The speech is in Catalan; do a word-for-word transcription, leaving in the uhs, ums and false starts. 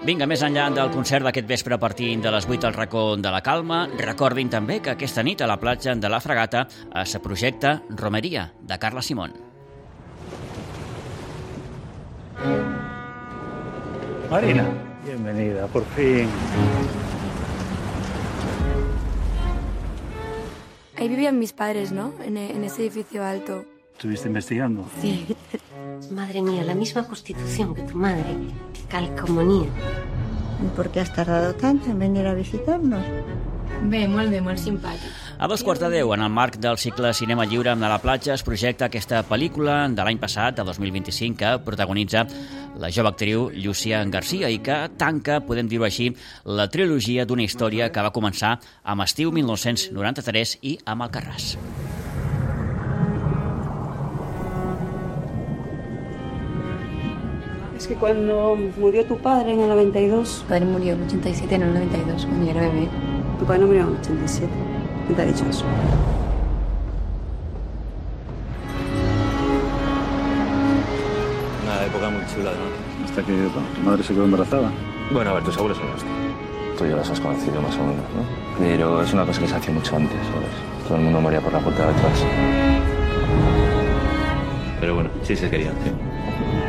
Vinga, més enllà del concert d'aquest vespre a partir de les vuit al racó de la Calma, recordin també que aquesta nit a la platja de la Fragata es projecta Romeria, de Carla Simón. Marina, bienvenida, por fin. Ahí vivían mis padres, ¿no? En, en ese edificio alto. ¿Estuviste investigando? Sí. Madre mía, la misma constitución que tu madre. Qué calcomanía. ¿Y por qué has tardado tanto en venir a visitarnos? Bé, molt bé, molt simpàtic. A dos quarts de deu, en el marc del cicle Cinema Lliure amb la platja, es projecta aquesta pel·lícula de l'any passat, de dos mil vint-i-cinc, que protagonitza la jove actriu Llúcia Garcia i que tanca, podem dir-ho així, la trilogia d'una història que va començar amb estiu mil nou-cents noranta-tres i amb Alcarràs. Es que cuando murió tu padre en el noventa y dos... Mi padre murió en el ochenta y siete, en el noventa y dos, cuando yo era bebé. Tu padre no murió en el ochenta y siete. ¿Quién te ha dicho eso? Una época muy chula, ¿no? Hasta que bueno, tu madre se quedó embarazada. Bueno, a ver, tus abuelos son los Tú ya los has conocido más o menos, ¿no? Pero es una cosa que se hacía mucho antes, ¿sabes? Todo el mundo moría por la puerta de atrás. Pero bueno, sí se querían, sí.